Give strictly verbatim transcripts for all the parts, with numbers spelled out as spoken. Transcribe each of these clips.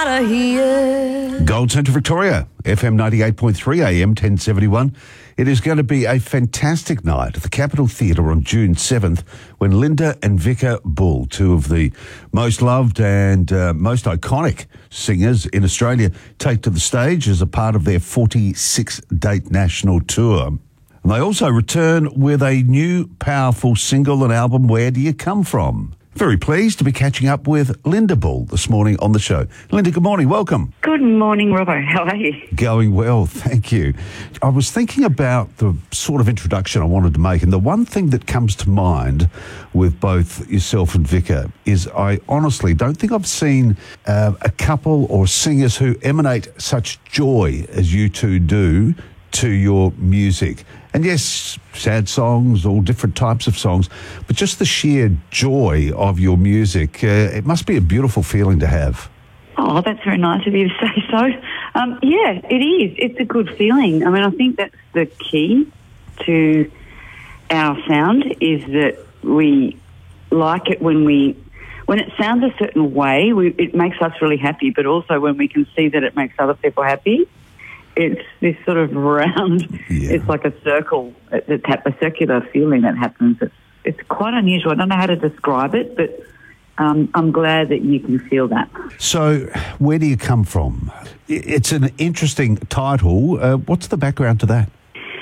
out of here. Gold Centre Victoria, F M ninety-eight point three, A M ten seventy-one. It is going to be a fantastic night at the Capitol Theatre on June seventh when Linda and Vika Bull, two of the most loved and uh, most iconic singers in Australia, take to the stage as a part of their forty-six date national tour. And they also return with a new powerful single and album, Where Do You Come From? Very pleased to be catching up with Linda Bull this morning on the show. Linda, good morning. Welcome. Good morning, Robbo. How are you? Going well, thank you. I was thinking about the sort of introduction I wanted to make, and the one thing that comes to mind with both yourself and Vika is I honestly don't think I've seen uh, a couple or singers who emanate such joy as you two do to your music. And yes, sad songs, all different types of songs, but just the sheer joy of your music, uh, it must be a beautiful feeling to have. Oh, that's very nice of you to say so. Um, yeah, it is. It's a good feeling. I mean, I think that's the key to our sound is that we like it when we, when it sounds a certain way, we, it makes us really happy, but also when we can see that it makes other people happy. It's this sort of round, yeah. It's like a circle, it's a circular feeling that happens. It's, it's quite unusual. I don't know how to describe it, but um, I'm glad that you can feel that. So, Where Do You Come From? It's an interesting title. Uh, what's the background to that?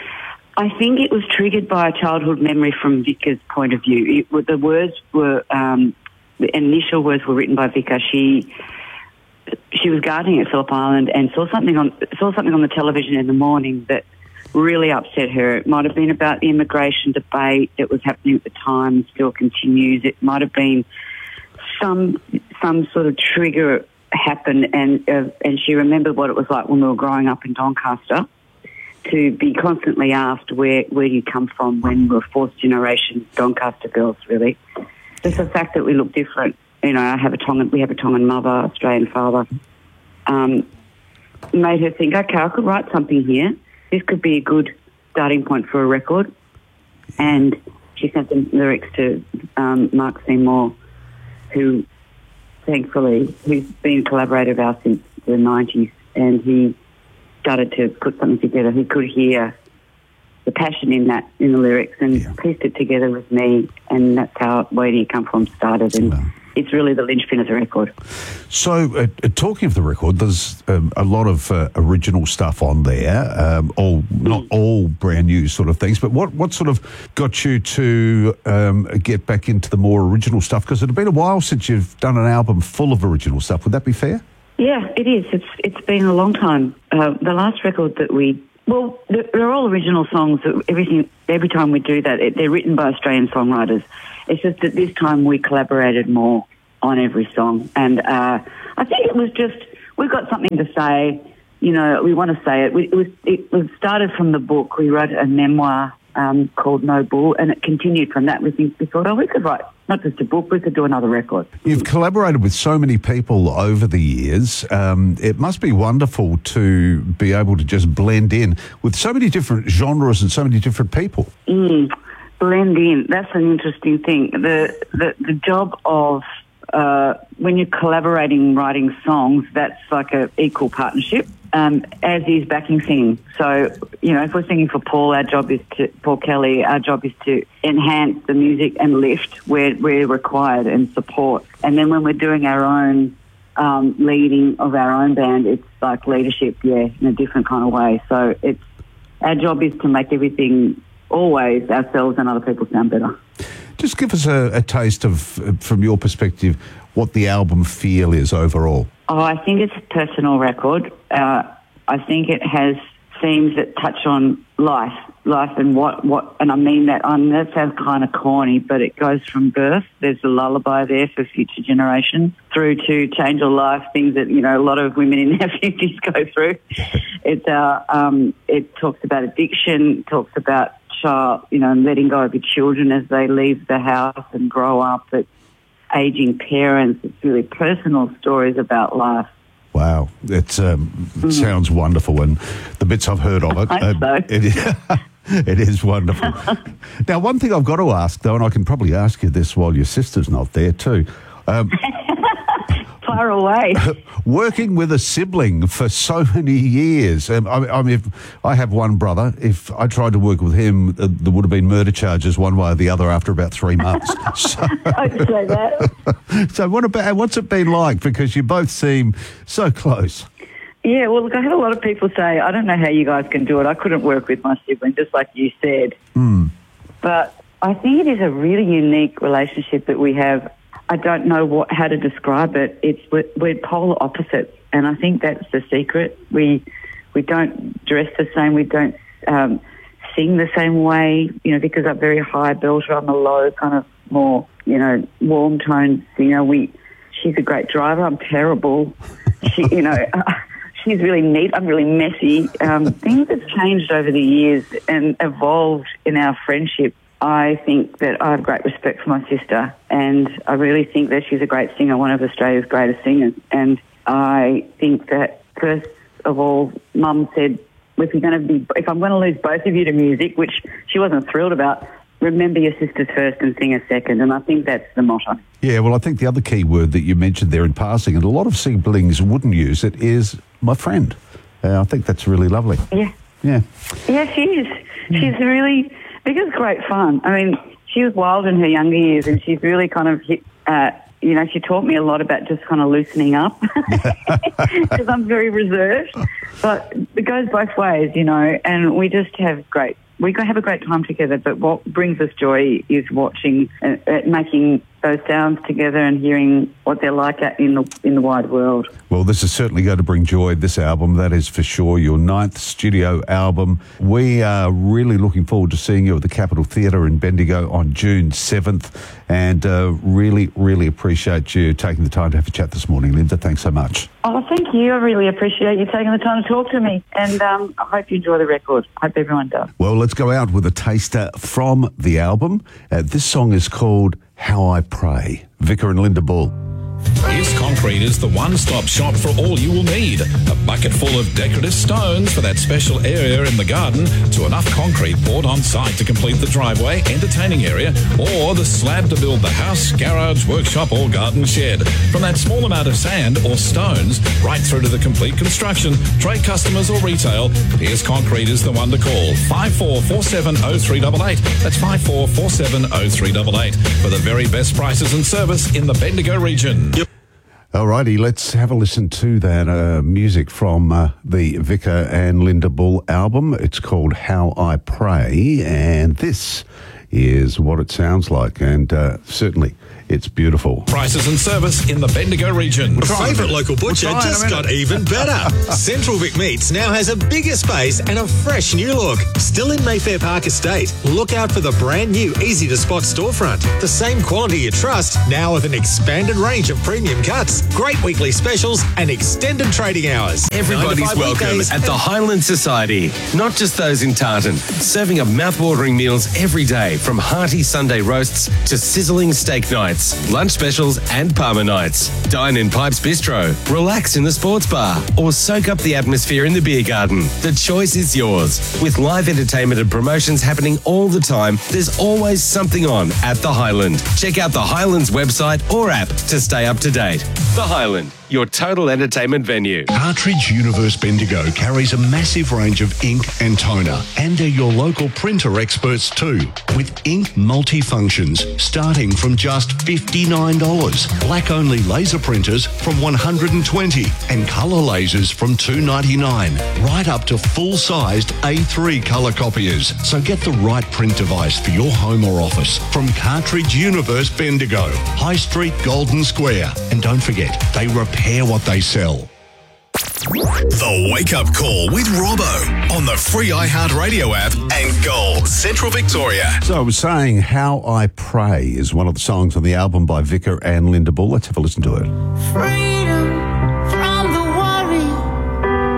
I think it was triggered by a childhood memory from Vika's point of view. It, the words were, um, the initial words were written by Vika. She... She was gardening at Phillip Island and saw something on saw something on the television in the morning that really upset her. It might have been about the immigration debate that was happening at the time and still continues. It might have been some some sort of trigger happened, and uh, and she remembered what it was like when we were growing up in Doncaster to be constantly asked where where do you come from when we were fourth generation Doncaster girls. Really, just the fact that we look different. You know, I have a Tongan, we have a Tongan mother, Australian father, um, made her think, okay, I could write something here. This could be a good starting point for a record. And she sent the lyrics to um, Mark Seymour, who, thankfully, who's been a collaborator of ours since the nineties, and he started to put something together. He could hear the passion in that, in the lyrics, and yeah. pieced it together with me, and that's how Where Do You Come From started. And wow. It's really the linchpin of the record. So, uh, talking of the record, there's um, a lot of uh, original stuff on there, um, all not all brand new sort of things. But what, what sort of got you to um, get back into the more original stuff? Because it had been a while since you've done an album full of original stuff. Would that be fair? Yeah, it is. It's it's been a long time. Uh, the last record that we well, they're, they're all original songs. Everything every time we do that, it, they're written by Australian songwriters. It's just that this time we collaborated more on every song. And uh, I think it was just, we've got something to say, you know, we want to say it. We, it was it was started from the book. We wrote a memoir um, called No Bull, and it continued from that. We, think, we thought, oh, we could write not just a book, we could do another record. You've collaborated with so many people over the years. Um, it must be wonderful to be able to just blend in with so many different genres and so many different people. Mm. Blend in. That's an interesting thing. The the, the job of uh, when you're collaborating, writing songs, that's like a equal partnership. Um, as is backing singing. So you know, if we're singing for Paul, our job is to Paul Kelly. Our job is to enhance the music and lift where where required and support. And then when we're doing our own um, leading of our own band, it's like leadership, yeah, in a different kind of way. So it's our job is to make everything. Always ourselves and other people sound better. Just give us a, a taste of, from your perspective, what the album feel is overall. Oh, I think it's a personal record. Uh, I think it has themes that touch on life, life and what, what and I mean that, I mean, that sounds kind of corny, but it goes from birth, there's a lullaby there for future generations, through to change your life, things that, you know, a lot of women in their fifties go through. It's uh, um, it talks about addiction, it talks about child, you know, letting go of your children as they leave the house and grow up. It's aging parents. It's really personal stories about life. Wow, it's, um, it mm. sounds wonderful, and the bits I've heard of it, I um, so. it, it is wonderful. Now, one thing I've got to ask, though, and I can probably ask you this while your sister's not there too. Um, far away. Working with a sibling for so many years. Um, I, I mean, if I have one brother. If I tried to work with him, uh, there would have been murder charges one way or the other after about three months. So, I'd say that. so what about, what's it been like? Because you both seem so close. Yeah, well, look, I had a lot of people say, I don't know how you guys can do it. I couldn't work with my sibling, just like you said. Mm. But I think it is a really unique relationship that we have. I don't know what how to describe it. It's we're, we're polar opposites, and I think that's the secret. We we don't dress the same. We don't um, sing the same way. You know, because I'm very high belter, I'm a low kind of more you know warm toned singer. We she's a great driver. I'm terrible. She you know. She's really neat. I'm really messy. Um, things have changed over the years and evolved in our friendship. I think that I have great respect for my sister, and I really think that she's a great singer, one of Australia's greatest singers. And I think that first of all, Mum said, if you're going to be, if I'm going to lose both of you to music, which she wasn't thrilled about, remember your sisters first and sing a second. And I think that's the motto. Yeah, well, I think the other key word that you mentioned there in passing, and a lot of siblings wouldn't use it, is my friend. Uh, I think that's really lovely. Yeah. Yeah. Yeah, she is. She's really, because it's great fun. I mean, she was wild in her younger years, and she's really kind of hit, uh, you know, she taught me a lot about just kind of loosening up because I'm very reserved. But it goes both ways, you know, and we just have great, we have a great time together. But what brings us joy is watching, uh, uh, making those sounds together and hearing what they're like out in the in the wide world. Well, this is certainly going to bring joy, this album, that is for sure. Your ninth studio album. We are really looking forward to seeing you at the Capitol Theatre in Bendigo on June seventh, and uh, really, really appreciate you taking the time to have a chat this morning, Linda. Thanks so much. Oh, thank you. I really appreciate you taking the time to talk to me, and um, I hope you enjoy the record. I hope everyone does. Well, let's go out with a taster from the album. Uh, this song is called How I Pray. Vicar and Linda Bull. Pierce Concrete is the one-stop shop for all you will need. A bucket full of decorative stones for that special area in the garden, to enough concrete poured on site to complete the driveway, entertaining area, or the slab to build the house, garage, workshop or garden shed. From that small amount of sand or stones right through to the complete construction, trade customers or retail, Pierce Concrete is the one to call. five four four seven oh three eight eight. That's five four four seven oh three eight eight for the very best prices and service in the Bendigo region. Yep. Alrighty, let's have a listen to that uh, music from uh, the Vicar and Linda Bull album. It's called How I Pray, and this is what it sounds like, and uh, certainly it's beautiful. Prices and service in the Bendigo region. Favourite local butcher We're just got even better. Central Vic Meats now has a bigger space and a fresh new look. Still in Mayfair Park Estate. Look out for the brand new, easy to spot storefront. The same quality you trust, now with an expanded range of premium cuts, great weekly specials and extended trading hours. Everybody's welcome weekdays. at the Highland Society. Not just those in Tartan. Serving up mouth-watering meals every day, from hearty Sunday roasts to sizzling steak nights, lunch specials and Parma nights. Dine in Pipes Bistro, relax in the sports bar, or soak up the atmosphere in the beer garden. The choice is yours. With live entertainment and promotions happening all the time, there's always something on at the Highland. Check out the Highlands website or app to stay up to date. The Highland, your total entertainment venue. Cartridge Universe Bendigo carries a massive range of ink and toner, and they're your local printer experts too, with ink multifunctions starting from just fifty-nine dollars, black-only laser printers from one hundred twenty dollars, and colour lasers from two ninety-nine, right up to full-sized A three colour copiers. So get the right print device for your home or office from Cartridge Universe Bendigo, High Street, Golden Square. And don't forget, they repair what they sell. The Wake Up Call with Robbo on the free iHeartRadio app and Gold Central Victoria. So I was saying How I Pray is one of the songs on the album by Vicar and Linda Bull. Let's have a listen to it. Free